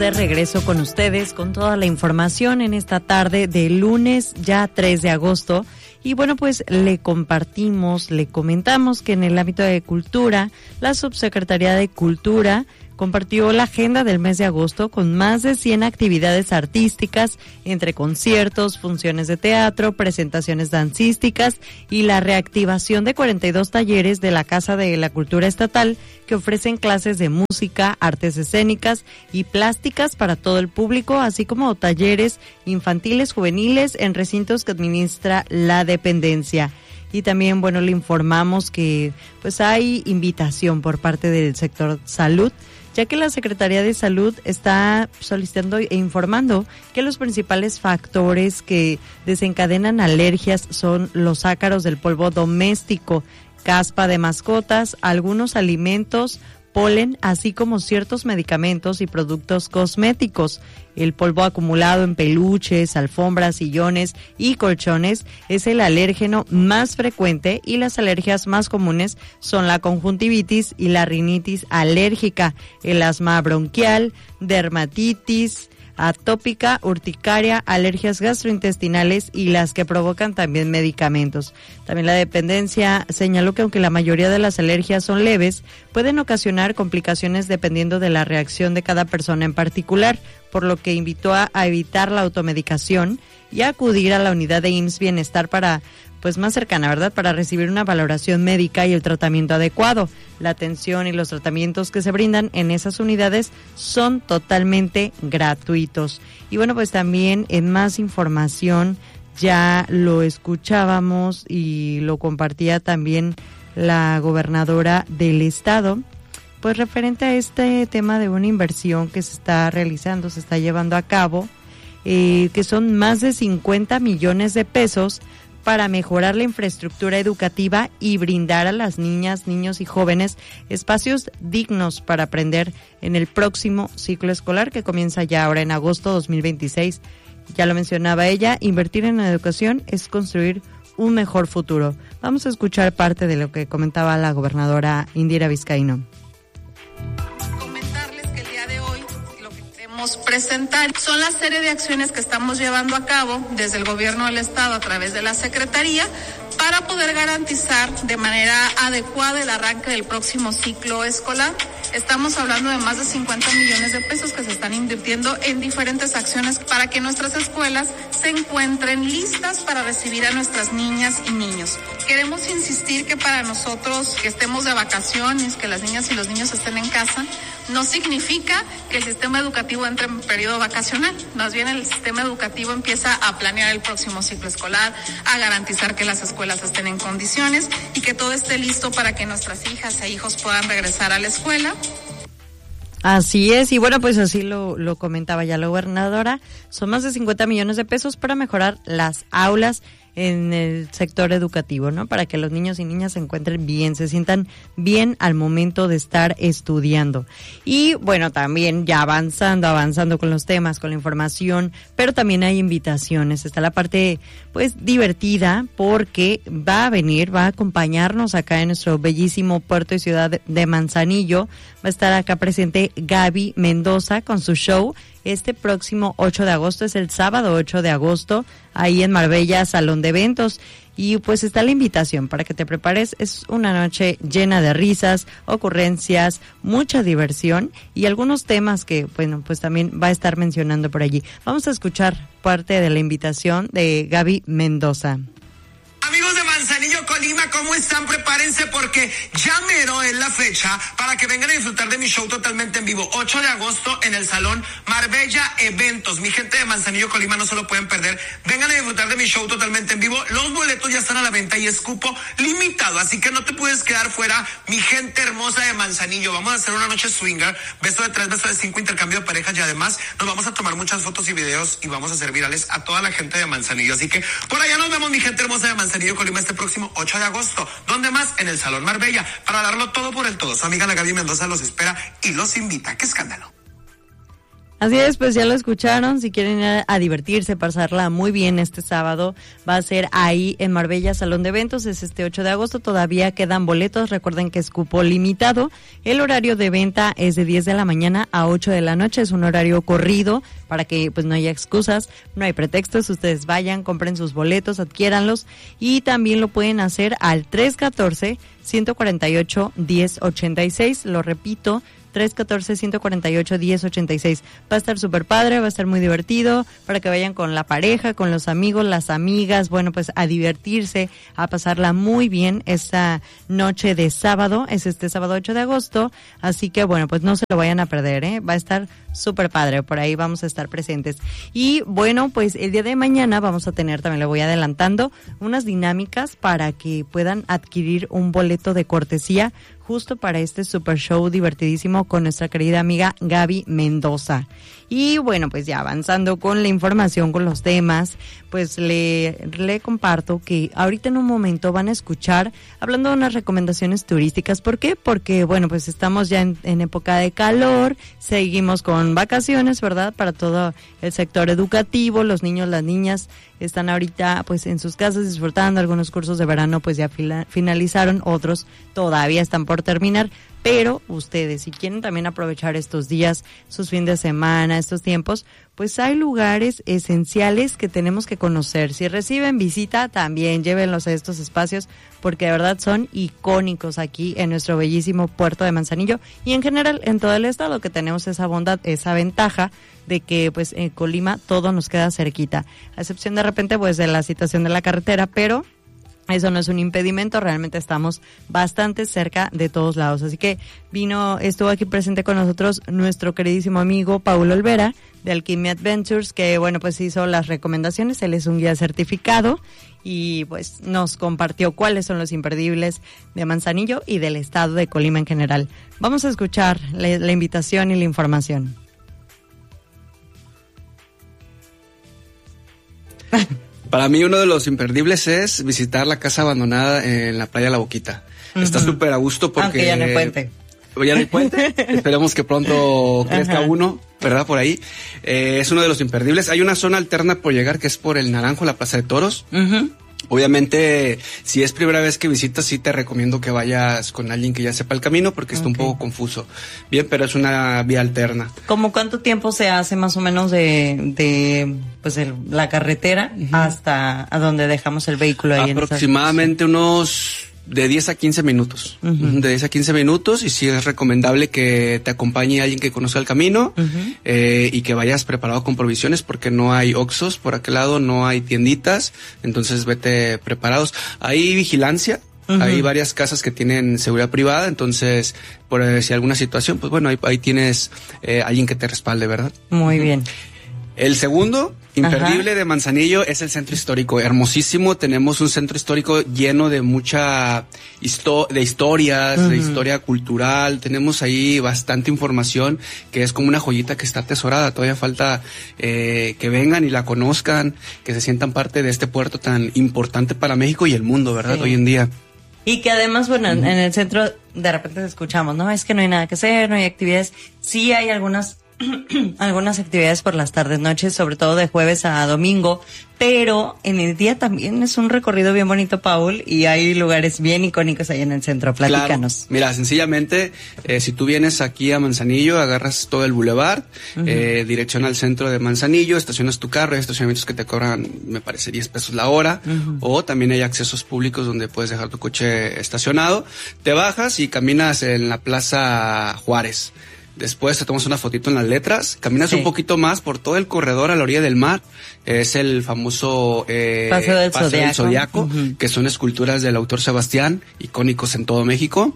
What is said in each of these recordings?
de regreso con ustedes con toda la información en esta tarde de lunes, ya 3 de agosto. Y bueno, pues le comentamos que en el ámbito de cultura, la Subsecretaría de Cultura compartió la agenda del mes de agosto con más de 100 actividades artísticas, entre conciertos, funciones de teatro, presentaciones dancísticas y la reactivación de 42 talleres de la Casa de la Cultura Estatal que ofrecen clases de música, artes escénicas y plásticas para todo el público, así como talleres infantiles, juveniles en recintos que administra la dependencia. Y también, bueno, le informamos que pues hay invitación por parte del sector salud, ya que la Secretaría de Salud está solicitando e informando que los principales factores que desencadenan alergias son los ácaros del polvo doméstico, caspa de mascotas, algunos alimentos, polen, así como ciertos medicamentos y productos cosméticos. El polvo acumulado en peluches, alfombras, sillones y colchones es el alérgeno más frecuente y las alergias más comunes son la conjuntivitis y la rinitis alérgica, el asma bronquial, dermatitis atópica, urticaria, alergias gastrointestinales y las que provocan también medicamentos. También la dependencia señaló que aunque la mayoría de las alergias son leves, pueden ocasionar complicaciones dependiendo de la reacción de cada persona en particular, por lo que invitó a evitar la automedicación y a acudir a la unidad de IMSS Bienestar más cercana, ¿verdad?, para recibir una valoración médica y el tratamiento adecuado. La atención y los tratamientos que se brindan en esas unidades son totalmente gratuitos. Y bueno, pues también en más información, ya lo escuchábamos y lo compartía también la gobernadora del estado, pues referente a este tema de una inversión que se está realizando, se está llevando a cabo, que son más de 50 millones de pesos para mejorar la infraestructura educativa y brindar a las niñas, niños y jóvenes espacios dignos para aprender en el próximo ciclo escolar que comienza ya ahora en agosto 2026. Ya lo mencionaba ella, invertir en la educación es construir un mejor futuro. Vamos a escuchar parte de lo que comentaba la gobernadora Indira Vizcaíno. Presentar son la serie de acciones que estamos llevando a cabo desde el gobierno del estado a través de la Secretaría para poder garantizar de manera adecuada el arranque del próximo ciclo escolar. Estamos hablando de más de 50 millones de pesos que se están invirtiendo en diferentes acciones para que nuestras escuelas se encuentren listas para recibir a nuestras niñas y niños. Queremos insistir que para nosotros que estemos de vacaciones, que las niñas y los niños estén en casa, no significa que el sistema educativo entre en periodo vacacional. Más bien el sistema educativo empieza a planear el próximo ciclo escolar, a garantizar que las escuelas estén en condiciones y que todo esté listo para que nuestras hijas e hijos puedan regresar a la escuela. Así es, y bueno, pues así lo comentaba ya la gobernadora. Son más de 50 millones de pesos para mejorar las aulas en el sector educativo, ¿no? Para que los niños y niñas se encuentren bien, se sientan bien al momento de estar estudiando. Y bueno, también ya avanzando con los temas, con la información, pero también hay invitaciones. Está la parte pues divertida porque va a acompañarnos acá en nuestro bellísimo puerto y ciudad de Manzanillo. Va a estar acá presente Gaby Mendoza con su show. Este próximo 8 de agosto, es el sábado 8 de agosto, ahí en Marbella, Salón de Eventos. Y pues está la invitación para que te prepares. Es una noche llena de risas, ocurrencias, mucha diversión y algunos temas que, bueno, pues también va a estar mencionando por allí. Vamos a escuchar parte de la invitación de Gaby Mendoza. Amigos de Manzanillo, Colima, ¿cómo están? Prepárense porque ya mero es la fecha para que vengan a disfrutar de mi show totalmente en vivo. 8 de agosto en el Salón Marbella Eventos. Mi gente de Manzanillo, Colima, no se lo pueden perder. Vengan a disfrutar de mi show totalmente en vivo. Los boletos ya están a la venta y es cupo limitado, así que no te puedes quedar fuera, mi gente hermosa de Manzanillo. Vamos a hacer una noche swinger, beso de 3, beso de 5, intercambio de parejas y además nos vamos a tomar muchas fotos y videos y vamos a hacer virales a toda la gente de Manzanillo. Así que por allá nos vemos, mi gente hermosa de Manzanillo, Colima, este próximo 8 de agosto. ¿Dónde más? En el Salón Marbella, para darlo todo por el todo. Su amiga la Gaby Mendoza los espera y los invita. ¡Qué escándalo! Así es, pues ya lo escucharon, si quieren ir a divertirse, pasarla muy bien este sábado, va a ser ahí en Marbella Salón de Eventos, es este 8 de agosto, todavía quedan boletos, recuerden que es cupo limitado, el horario de venta es de 10 de la mañana a 8 de la noche, es un horario corrido para que pues no haya excusas, no hay pretextos, ustedes vayan, compren sus boletos, adquiéranlos y también lo pueden hacer al 314-148-1086, lo repito, 314-148-1086. Va a estar súper padre, va a estar muy divertido para que vayan con la pareja, con los amigos, las amigas, bueno, pues a divertirse, a pasarla muy bien esta noche de sábado, es este sábado 8 de agosto, así que bueno, pues no se lo vayan a perder, va a estar súper padre, por ahí vamos a estar presentes. Y bueno, pues el día de mañana vamos a tener, también le voy adelantando, unas dinámicas para que puedan adquirir un boleto de cortesía justo para este super show divertidísimo con nuestra querida amiga Gaby Mendoza. Y bueno, pues ya avanzando con la información, con los temas, pues le comparto que ahorita en un momento van a escuchar, hablando de unas recomendaciones turísticas. ¿Por qué? Porque, bueno, pues estamos ya en época de calor, seguimos con vacaciones, ¿verdad? Para todo el sector educativo, los niños, las niñas están ahorita pues en sus casas disfrutando, algunos cursos de verano pues ya finalizaron, otros todavía están por terminar. Pero ustedes, si quieren también aprovechar estos días, sus fines de semana, estos tiempos, pues hay lugares esenciales que tenemos que conocer. Si reciben visita, también llévenlos a estos espacios, porque de verdad son icónicos aquí en nuestro bellísimo puerto de Manzanillo y en general en todo el estado, que tenemos esa bondad, esa ventaja de que pues en Colima todo nos queda cerquita, a excepción de repente pues de la situación de la carretera, pero eso no es un impedimento, realmente estamos bastante cerca de todos lados. Así que estuvo aquí presente con nosotros nuestro queridísimo amigo Paulo Olvera de Alquimia Adventures, que bueno, pues hizo las recomendaciones, él es un guía certificado y pues nos compartió cuáles son los imperdibles de Manzanillo y del estado de Colima en general. Vamos a escuchar la invitación y la información. Para mí uno de los imperdibles es visitar la casa abandonada en la playa La Boquita. Uh-huh. Está súper a gusto porque... Aunque ya no hay puente. ¿Ya no hay puente? Esperemos que pronto crezca uno, ¿verdad? Por ahí. Es uno de los imperdibles. Hay una zona alterna por llegar que es por el Naranjo, la Plaza de Toros. Uh-huh. Obviamente, si es primera vez que visitas, sí te recomiendo que vayas con alguien que ya sepa el camino porque está un poco confuso. Bien, pero es una vía alterna. ¿Cómo cuánto tiempo se hace más o menos de la carretera hasta a donde dejamos el vehículo ahí? Aproximadamente unos de 10 a 15 minutos. Uh-huh. De 10 a 15 minutos, y sí es recomendable que te acompañe alguien que conozca el camino, y que vayas preparado con provisiones porque no hay Oxxos por aquel lado, no hay tienditas, entonces vete preparados. Hay vigilancia. Uh-huh. Hay varias casas que tienen seguridad privada, entonces por si alguna situación, pues bueno, ahí tienes alguien que te respalde, ¿verdad? Muy bien. El segundo imperdible de Manzanillo es el centro histórico, hermosísimo. Tenemos un centro histórico lleno de mucha historias, de historia cultural. Tenemos ahí bastante información que es como una joyita que está atesorada. Todavía falta que vengan y la conozcan, que se sientan parte de este puerto tan importante para México y el mundo, ¿verdad? Sí. Hoy en día. Y que además, bueno, en el centro de repente escuchamos, no, es que no hay nada que hacer, no hay actividades. Sí hay algunas actividades por las tardes, noches, sobre todo de jueves a domingo, pero en el día también es un recorrido bien bonito, Paul, y hay lugares bien icónicos ahí en el centro. Platícanos. Claro. Mira, sencillamente, si tú vienes aquí a Manzanillo, agarras todo el boulevard, dirección al centro de Manzanillo, estacionas tu carro, hay estacionamientos que te cobran, me parece, 10 pesos la hora, o también hay accesos públicos donde puedes dejar tu coche estacionado, te bajas y caminas en la Plaza Juárez. Después te tomas una fotito en las letras, caminas un poquito más por todo el corredor a la orilla del mar, es el famoso Paseo del Zodiaco, que son esculturas del autor Sebastián, icónicos en todo México,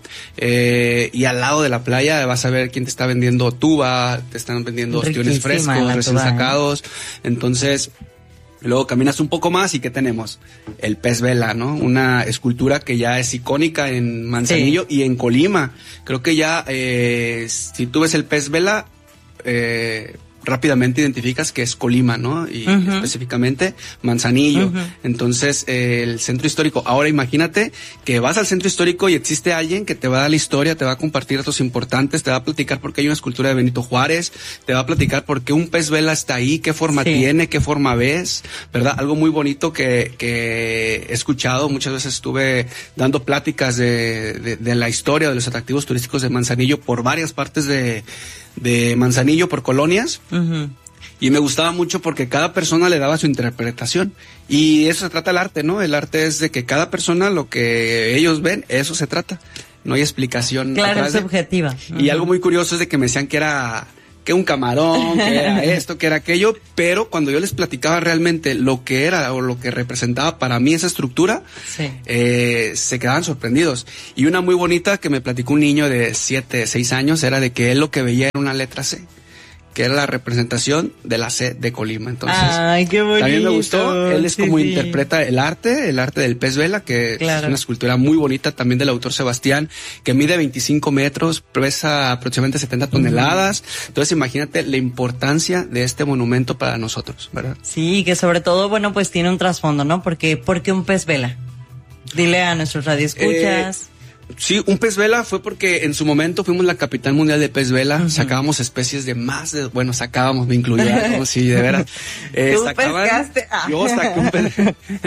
y al lado de la playa vas a ver quién te está vendiendo tuba, te están vendiendo ostiones frescos, recién sacados, entonces... Luego caminas un poco más y ¿qué tenemos? El pez vela, ¿no? Una escultura que ya es icónica en Manzanillo y en Colima. Creo que ya, si tú ves el pez vela, rápidamente identificas que es Colima, ¿no? Y específicamente Manzanillo. Entonces, el centro histórico. Ahora imagínate que vas al centro histórico y existe alguien que te va a dar la historia, te va a compartir datos importantes, te va a platicar por qué hay una escultura de Benito Juárez, te va a platicar por qué un pez vela está ahí, qué forma tiene, qué forma ves, ¿verdad? Algo muy bonito que he escuchado, muchas veces estuve dando pláticas de la historia de los atractivos turísticos de Manzanillo por varias partes de Manzanillo, por colonias. Y me gustaba mucho porque cada persona le daba su interpretación. Y eso se trata el arte, ¿no? El arte es de que cada persona, lo que ellos ven, eso se trata. No hay explicación. Claro, es subjetiva. Y algo muy curioso es de que me decían que era un camarón, que era esto, que era aquello, pero cuando yo les platicaba realmente lo que era o lo que representaba para mí esa estructura, se quedaban sorprendidos. Y una muy bonita que me platicó un niño de 7, 6 años era de que él lo que veía era una letra C, que era la representación de la C de Colima. Entonces, ay, qué bonito. También me gustó. Él es como interpreta el arte del pez vela, que es una escultura muy bonita también del autor Sebastián, que mide 25 metros, pesa aproximadamente 70 toneladas. Entonces, imagínate la importancia de este monumento para nosotros, ¿verdad? Sí, que sobre todo, bueno, pues tiene un trasfondo, ¿no? ¿Por qué un pez vela? Dile a nuestros radioescuchas. Sí, un pez vela fue porque en su momento fuimos la capital mundial de pez vela, sacábamos especies de sacábamos, me incluía, como si de veras. ¿Tú pescaste? Yo saqué un pez.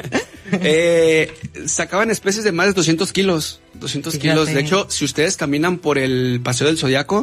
Sacaban especies de más de 200 kilos. 200 kilos. De hecho, si ustedes caminan por el Paseo del Zodiaco,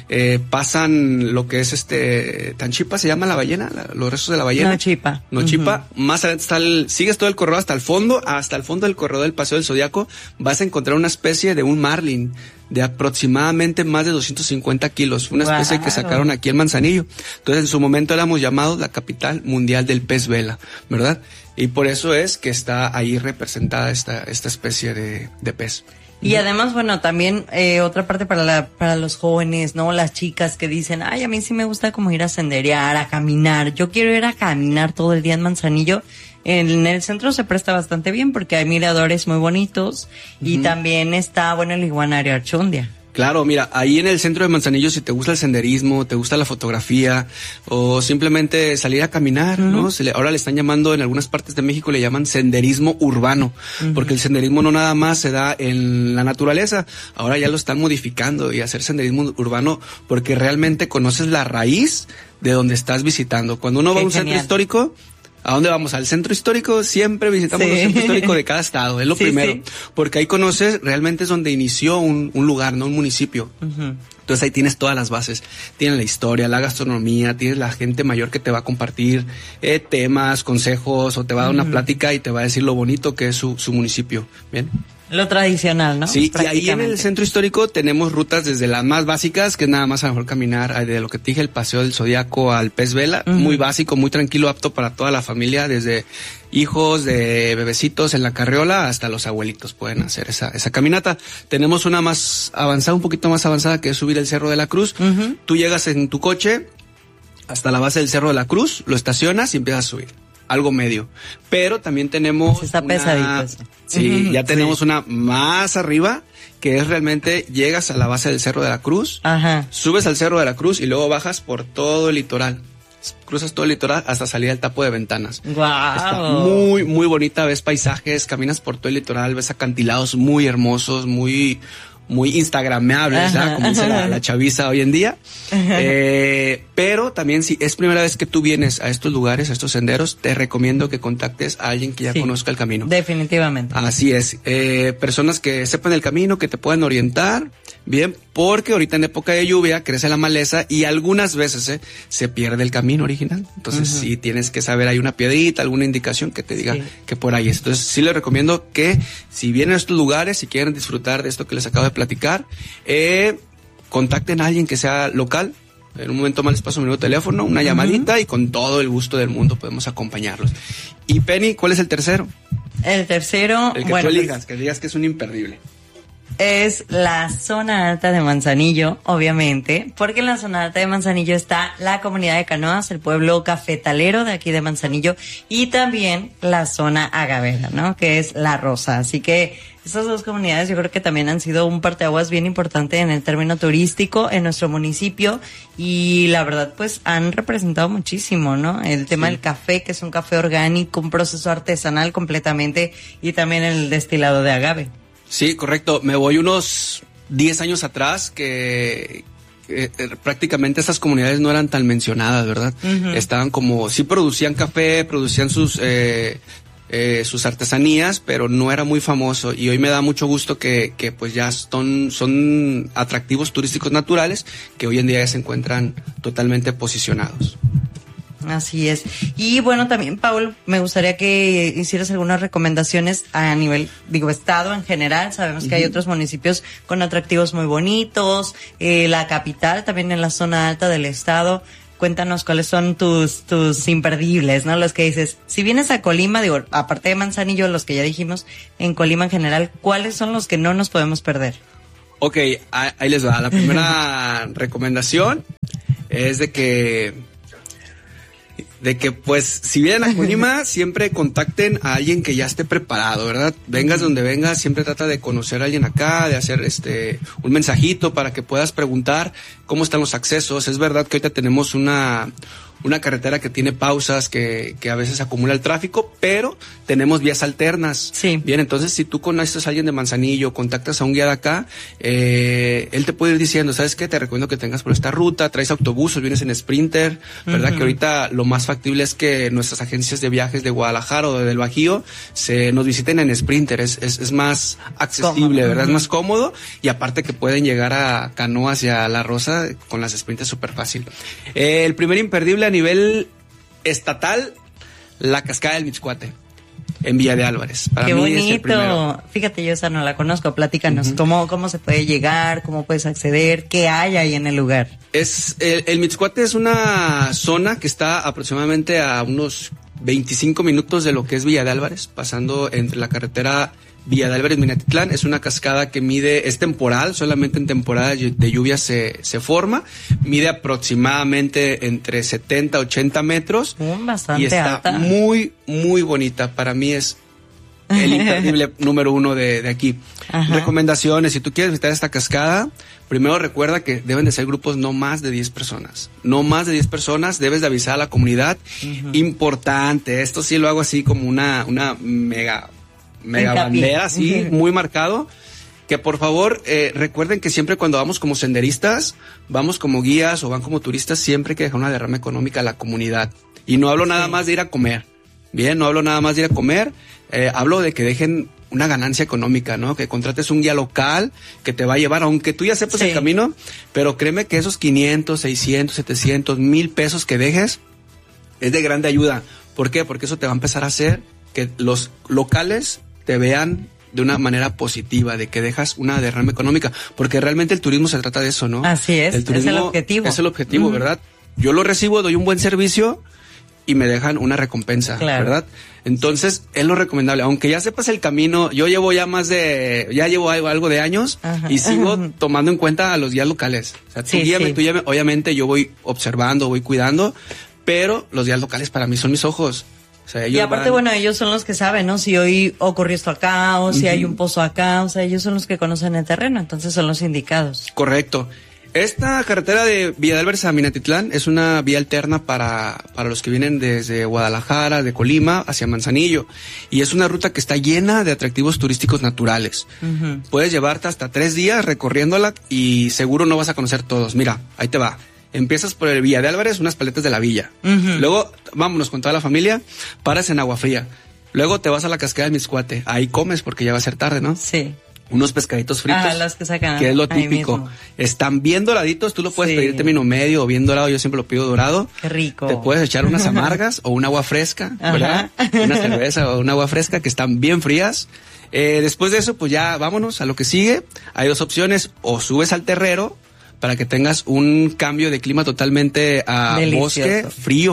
pasan lo que es Tanchipa, se llama la ballena, los restos de la ballena. Nochipa. Más adelante está sigues todo el corredor hasta el fondo del corredor del Paseo del Zodiaco, vas a encontrar una especie de un marlin de aproximadamente más de 250 kilos. Una especie que sacaron aquí en Manzanillo. Entonces, en su momento éramos llamados la capital mundial del pez vela, ¿verdad? Y por eso es que está ahí representada esta especie de pez. Y además, bueno, también otra parte para los jóvenes, ¿no? Las chicas que dicen, ay, a mí sí me gusta como ir a senderear, a caminar. Yo quiero ir a caminar todo el día en Manzanillo. En el centro se presta bastante bien porque hay miradores muy bonitos y también está, bueno, el iguanario Archundia. Claro, mira, ahí en el centro de Manzanillo, si te gusta el senderismo, te gusta la fotografía o simplemente salir a caminar, ¿no? Ahora le están llamando, en algunas partes de México le llaman senderismo urbano, porque el senderismo no nada más se da en la naturaleza, ahora ya lo están modificando y hacer senderismo urbano porque realmente conoces la raíz de donde estás visitando. Cuando uno va a un centro histórico, ¿a dónde vamos? Al centro histórico, siempre visitamos el centro histórico de cada estado, es lo primero, porque ahí conoces, realmente es donde inició un lugar, no un municipio. Entonces ahí tienes todas las bases, tienes la historia, la gastronomía, tienes la gente mayor que te va a compartir temas, consejos, o te va a dar una plática y te va a decir lo bonito que es su municipio, ¿bien? Lo tradicional, ¿no? Sí, y ahí en el centro histórico tenemos rutas desde las más básicas, que es nada más a lo mejor caminar de lo que te dije, el Paseo del Zodiaco al pez vela, muy básico, muy tranquilo, apto para toda la familia, desde hijos de bebecitos en la carriola hasta los abuelitos pueden hacer esa caminata. Tenemos una más avanzada, un poquito más avanzada, que es subir el Cerro de la Cruz. Tú llegas en tu coche hasta la base del Cerro de la Cruz, lo estacionas y empiezas a subir. Algo medio, pero también tenemos pesadito. Sí, ya tenemos una más arriba, que es realmente llegas a la base del Cerro de la Cruz, subes al Cerro de la Cruz y luego bajas por todo el litoral. Cruzas todo el litoral hasta salir al Tapo de Ventanas. Wow. Está muy, muy bonita, ves paisajes, caminas por todo el litoral, ves acantilados muy hermosos, muy instagrameables, como dice la chaviza hoy en día. Pero también si es primera vez que tú vienes a estos lugares, a estos senderos, te recomiendo que contactes a alguien que ya conozca el camino. Definitivamente. Así es. Personas que sepan el camino, que te puedan orientar, bien, porque ahorita en época de lluvia crece la maleza y algunas veces se pierde el camino original. Entonces sí tienes que saber, hay una piedrita, alguna indicación que te diga que por ahí es. Entonces sí les recomiendo que si vienen a estos lugares, si quieren disfrutar de esto que les acabo de platicar, contacten a alguien que sea local. En un momento más les paso mi número de teléfono, una llamadita y con todo el gusto del mundo podemos acompañarlos. Y Penny, ¿cuál es el tercero? El tercero, el que tú elijas, que digas que es un imperdible. es la zona alta de Manzanillo, obviamente, porque en la zona alta de Manzanillo está la comunidad de canoas, el pueblo cafetalero de aquí de Manzanillo, y también la zona agavera, ¿no? Que es La Rosa. Así que estas dos comunidades yo creo que también han sido un parteaguas bien importante en el término turístico en nuestro municipio, y la verdad pues han representado muchísimo, ¿no? El tema del café, que es un café orgánico, un proceso artesanal completamente, y también el destilado de agave. Sí, correcto. Me voy unos 10 años atrás que prácticamente estas comunidades no eran tan mencionadas, ¿verdad? Uh-huh. Estaban como, sí producían café, producían sus artesanías, pero no era muy famoso, y hoy me da mucho gusto que pues ya son atractivos turísticos naturales que hoy en día ya se encuentran totalmente posicionados. Así es. Y bueno, también, Paul, me gustaría que hicieras algunas recomendaciones a nivel, estado en general. Sabemos que hay otros municipios con atractivos muy bonitos, la capital también en la zona alta del estado. Cuéntanos cuáles son tus imperdibles, ¿no? Los que dices, si vienes a Colima, aparte de Manzanillo, los que ya dijimos, en Colima en general, ¿cuáles son los que no nos podemos perder? Ok, ahí les va. La primera recomendación es de que pues si vienen a Colima siempre contacten a alguien que ya esté preparado, ¿verdad? Vengas donde vengas, siempre trata de conocer a alguien acá, de hacer un mensajito para que puedas preguntar cómo están los accesos. Es verdad que ahorita tenemos una carretera que tiene pausas, que a veces acumula el tráfico, pero tenemos vías alternas. Sí. Bien, entonces si tú conoces a alguien de Manzanillo, contactas a un guía de acá, él te puede ir diciendo, ¿sabes qué? Te recomiendo que tengas por esta ruta, traes autobuses, vienes en Sprinter, ¿verdad? Uh-huh. Que ahorita lo más factible es que nuestras agencias de viajes de Guadalajara o del Bajío nos visiten en Sprinter, es más accesible, cómodo, ¿verdad? Uh-huh. Es más cómodo, y aparte que pueden llegar a Canoas y a La Rosa con las Sprinters súper fácil. El primer imperdible a nivel estatal, la cascada del Mixcoate, en Villa de Álvarez. Para Qué mí bonito. Es el primero. Fíjate, yo esa no la conozco. Platícanos, uh-huh. ¿Cómo se puede llegar? ¿Cómo puedes acceder? ¿Qué hay ahí en el lugar? El Mixcoate es una zona que está aproximadamente a unos 25 minutos de lo que es Villa de Álvarez, pasando entre la carretera Villa de Álvarez, Minatitlán. Es una cascada que es temporal, solamente en temporada de lluvia se forma, mide aproximadamente entre 70 a 80 metros. Bastante y está alta. Muy, muy bonita. Para mí es el imperdible número uno de aquí. Ajá. Recomendaciones: si tú quieres visitar esta cascada, primero recuerda que deben de ser grupos no más de 10 personas. No más de 10 personas, debes de avisar a la comunidad. Uh-huh. Importante, esto sí lo hago así como una mega bandera, sí, muy marcado, que por favor recuerden que siempre cuando vamos como senderistas, vamos como guías o van como turistas, siempre hay que dejar una derrama económica a la comunidad. Y no hablo nada más de ir a comer, bien, no hablo nada más de ir a comer, hablo de que dejen una ganancia económica, ¿no? Que contrates un guía local que te va a llevar, aunque tú ya sepas el camino, pero créeme que esos 500, 600, 700, 1,000 pesos que dejes es de grande ayuda. ¿Por qué? Porque eso te va a empezar a hacer que los locales te vean de una manera positiva, de que dejas una derrama económica, porque realmente el turismo se trata de eso, ¿no? Así es, el turismo es el objetivo. Es el objetivo, ¿verdad? Yo lo recibo, doy un buen servicio y me dejan una recompensa, ¿verdad? Entonces, es lo recomendable. Aunque ya sepas el camino, yo llevo ya llevo algo de años, y sigo tomando en cuenta a los guías locales. O sea, tú guíame, obviamente yo voy observando, voy cuidando, pero los guías locales para mí son mis ojos. O sea, y aparte, bueno, ellos son los que saben, ¿no? Si hoy ocurrió esto acá o si hay un pozo acá, o sea, ellos son los que conocen el terreno, entonces son los indicados. Correcto. Esta carretera de Villa de Álvarez a Minatitlán es una vía alterna para los que vienen desde Guadalajara, de Colima, hacia Manzanillo. Y es una ruta que está llena de atractivos turísticos naturales. Uh-huh. Puedes llevarte hasta 3 días recorriéndola y seguro no vas a conocer todos. Mira, ahí te va. Empiezas por el Villa de Álvarez, unas paletas de la villa. Uh-huh. Luego, vámonos con toda la familia, paras en Agua Fría. Luego te vas a la cascada del Mixcoate. Ahí comes porque ya va a ser tarde, ¿no? Sí. Unos pescaditos fritos, los que sacan, que es lo típico. Están bien doraditos, tú lo puedes pedir término medio o bien dorado, yo siempre lo pido dorado. Qué rico. Te puedes echar unas amargas o un agua fresca, ¿verdad? Una cerveza o un agua fresca que están bien frías. Después de eso, pues ya vámonos a lo que sigue. Hay 2 opciones: o subes al terrero para que tengas un cambio de clima totalmente a bosque,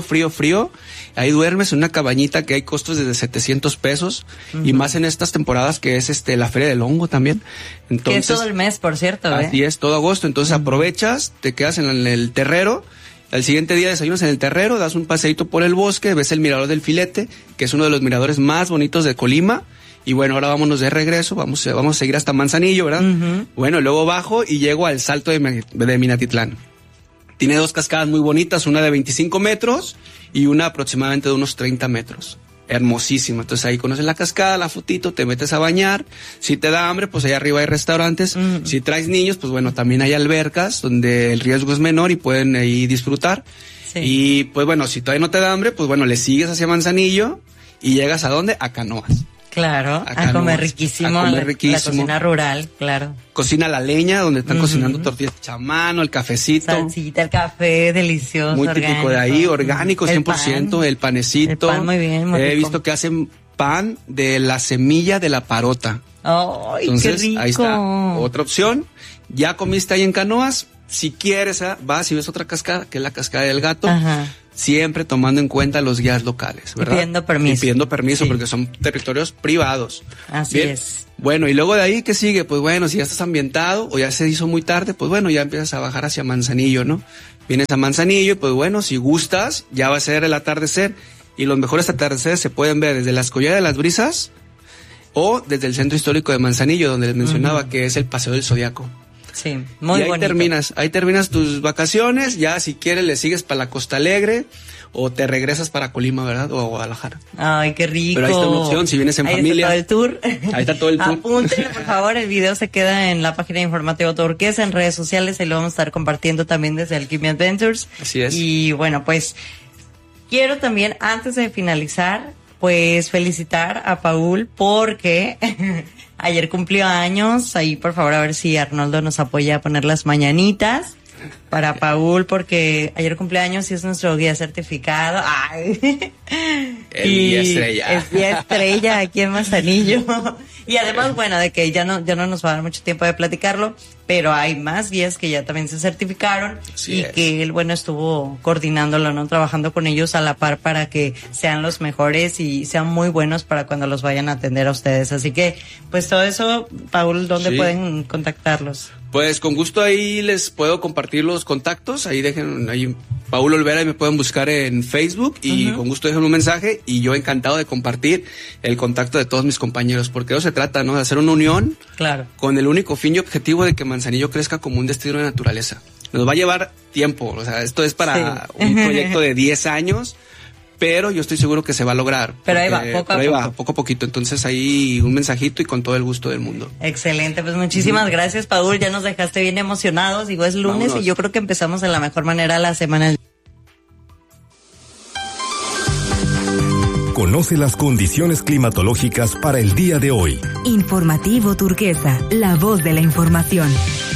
frío. Ahí duermes en una cabañita que hay costos desde 700 pesos y más en estas temporadas que es la Feria del Hongo también. Entonces, que es todo el mes, por cierto. Así es, todo agosto. Entonces aprovechas, te quedas en el terrero. Al siguiente día desayunas en el terrero, das un paseíto por el bosque, ves el mirador del Filete, que es uno de los miradores más bonitos de Colima. Y bueno, ahora vámonos de regreso, vamos a seguir hasta Manzanillo, ¿verdad? Bueno, luego bajo y llego al Salto de Minatitlán. Tiene 2 cascadas muy bonitas, una de 25 metros y una aproximadamente de unos 30 metros. Hermosísima. Entonces ahí conoces la cascada, la fotito, te metes a bañar. Si te da hambre, pues allá arriba hay restaurantes. Si traes niños, pues bueno, también hay albercas donde el riesgo es menor y pueden ahí disfrutar. Sí. Y pues bueno, si todavía no te da hambre, pues bueno, le sigues hacia Manzanillo y llegas ¿a dónde? A Canoas. Claro, a comer riquísimo, la cocina rural, claro. Cocina la leña, donde están cocinando tortillas de chamano, el cafecito. Salsita, el café, delicioso, muy típico de ahí, orgánico, 100%, el panecito. El pan muy bien, muy rico. He visto que hacen pan de la semilla de la parota. ¡Ay, entonces, qué rico! Ahí está, otra opción. Ya comiste ahí en Canoas, si quieres, vas y ves otra cascada, que es la cascada del Gato. Ajá. Siempre tomando en cuenta los guías locales, ¿verdad? Y pidiendo permiso. Sí. Porque son territorios privados. Así es. Bueno, y luego de ahí, ¿qué sigue? Pues bueno, si ya estás ambientado o ya se hizo muy tarde, pues bueno, ya empiezas a bajar hacia Manzanillo, ¿no? Vienes a Manzanillo y pues bueno, si gustas, ya va a ser el atardecer. Y los mejores atardeceres se pueden ver desde la Escollera de las Brisas o desde el Centro Histórico de Manzanillo, donde les mencionaba que es el Paseo del Zodiaco. Sí, muy bonito. Ahí terminas tus vacaciones, ya si quieres le sigues para la Costa Alegre o te regresas para Colima, ¿verdad? O a Guadalajara. Ay, qué rico. Pero ahí está una opción, si vienes en familia. Ahí está todo el tour. Ahí está todo el tour. Apúntenle, por favor, el video se queda en la página de Informativo Turquesa, en redes sociales, y lo vamos a estar compartiendo también desde Alquimia Adventures. Así es. Y bueno, pues, quiero también, antes de finalizar, pues felicitar a Paul porque ayer cumplió años. Ahí, por favor, a ver si Arnoldo nos apoya a poner las mañanitas para Paul, porque ayer cumpleaños y es nuestro guía certificado. ¡Ay! El guía estrella. Es guía estrella aquí en Manzanillo. Y además, bueno, de que ya no nos va a dar mucho tiempo de platicarlo, pero hay más guías que ya también se certificaron. Así y es. Que él, bueno, estuvo coordinándolo, ¿no? Trabajando con ellos a la par para que sean los mejores y sean muy buenos para cuando los vayan a atender a ustedes. Así que, pues todo eso, Paul, ¿dónde pueden contactarlos? Pues con gusto ahí les puedo compartir los contactos, ahí Paul Olvera, y me pueden buscar en Facebook y con gusto dejen un mensaje y yo encantado de compartir el contacto de todos mis compañeros, porque eso se trata, ¿no? De hacer una unión, claro, con el único fin y objetivo de que Manzanillo crezca como un destino de naturaleza. Nos va a llevar tiempo, o sea, esto es para un proyecto de 10 años, pero yo estoy seguro que se va a lograr. Pero ahí va, poco a poquito. Entonces ahí un mensajito y con todo el gusto del mundo. Excelente, pues muchísimas gracias, Paul. Ya nos dejaste bien emocionados. Digo, es lunes. Vámonos. Y yo creo que empezamos de la mejor manera la semana. Conoce las condiciones climatológicas para el día de hoy. Informativo Turquesa, la voz de la información.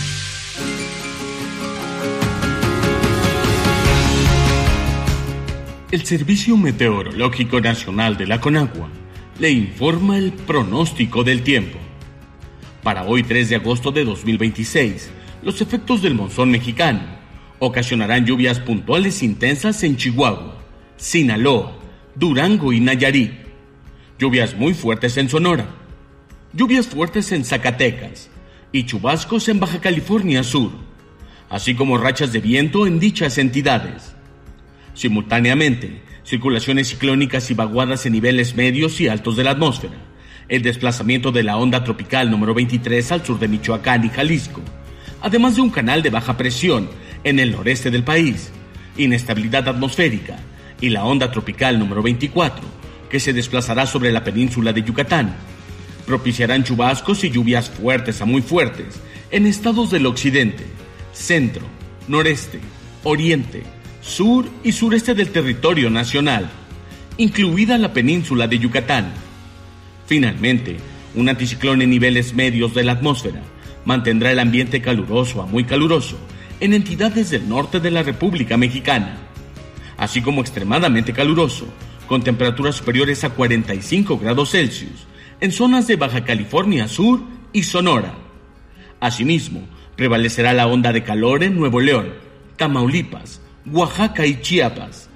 El Servicio Meteorológico Nacional de la Conagua le informa el pronóstico del tiempo. Para hoy 3 de agosto de 2026, los efectos del monzón mexicano ocasionarán lluvias puntuales intensas en Chihuahua, Sinaloa, Durango y Nayarit. Lluvias muy fuertes en Sonora. Lluvias fuertes en Zacatecas y chubascos en Baja California Sur, así como rachas de viento en dichas entidades. Simultáneamente, circulaciones ciclónicas y vaguadas en niveles medios y altos de la atmósfera, el desplazamiento de la onda tropical número 23 al sur de Michoacán y Jalisco, además de un canal de baja presión en el noreste del país, inestabilidad atmosférica y la onda tropical número 24, que se desplazará sobre la península de Yucatán, propiciarán chubascos y lluvias fuertes a muy fuertes en estados del occidente, centro, noreste, oriente, sur y sureste del territorio nacional, incluida la península de Yucatán. Finalmente, un anticiclón en niveles medios de la atmósfera mantendrá el ambiente caluroso a muy caluroso en entidades del norte de la República Mexicana, así como extremadamente caluroso, con temperaturas superiores a 45 grados Celsius en zonas de Baja California Sur y Sonora. Asimismo, Prevalecerá la onda de calor en Nuevo León, Tamaulipas, Oaxaca y Chiapas.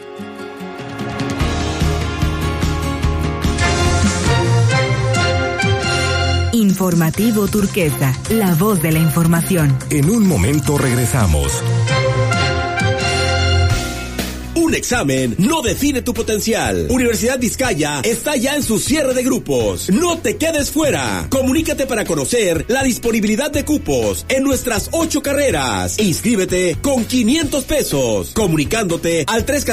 Informativo Turquesa, la voz de la información. En un momento regresamos. Un examen no define tu potencial. Universidad Vizcaya está ya en su cierre de grupos. No te quedes fuera. Comunícate para conocer la disponibilidad de cupos en nuestras 8 carreras. Inscríbete con 500 pesos. Comunicándote al 314